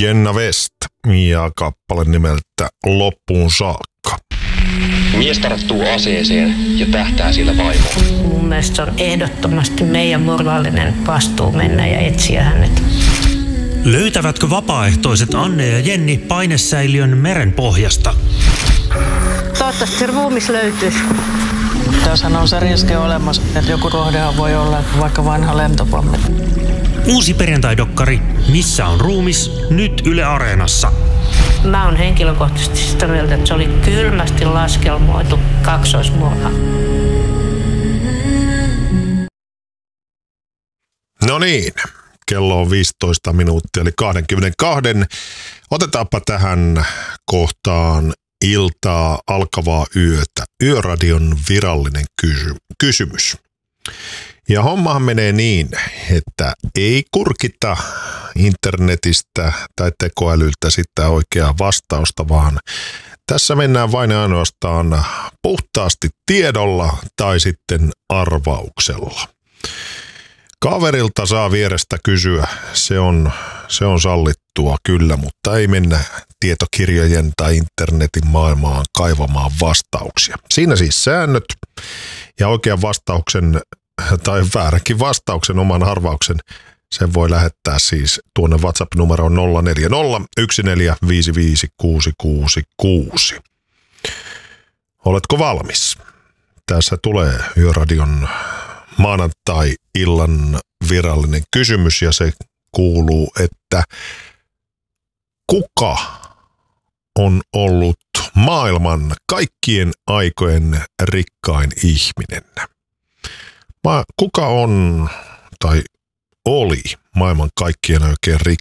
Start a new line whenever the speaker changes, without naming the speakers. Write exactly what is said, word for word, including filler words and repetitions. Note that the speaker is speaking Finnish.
Jenna West ja kappale nimeltä Loppuun saakka.
Mies tarttuu aseeseen ja tähtää sillä vaimoon.
Mun mielestä se on ehdottomasti meidän moraalinen vastuu mennä ja etsiä hänet.
Löytävätkö vapaaehtoiset Anne ja Jenni painesäiliön meren pohjasta?
Toivottavasti se ruumis löytyisi.
Tässähän on se riski olemassa, että joku rohdehan voi olla vaikka vanha lentopommi.
Uusi perjantai-dokkari Missä on ruumis? Nyt Yle Areenassa.
Mä oon henkilökohtaisesti sitä mieltä, että se oli kylmästi laskelmoitu kaksoismurha.
No niin, kello on viisitoista minuuttia eli kaksikymmentäkaksi. Otetaanpa tähän kohtaan iltaa alkavaa yötä. Yöradion virallinen kysy- kysymys. Ja hommahan menee niin, että ei kurkita internetistä tai tekoälyltä sitä oikeaa vastausta, vaan tässä mennään vain ainoastaan puhtaasti tiedolla tai sitten arvauksella. Kaverilta saa vierestä kysyä, se on, se on sallittua kyllä, mutta ei mennä tietokirjojen tai internetin maailmaan kaivamaan vastauksia. Siinä siis säännöt ja oikean vastauksen tai vääränkin vastauksen, oman arvauksen, sen voi lähettää siis tuonne WhatsApp-numeroon nolla neljä nolla yksi neljä viisi viisi kuusi kuusi kuusi. Oletko valmis? Tässä tulee Yöradion maanantai-illan virallinen kysymys ja se kuuluu, että kuka on ollut maailman kaikkien aikojen rikkain ihminen? Kuka on tai oli maailman kaikkien oikein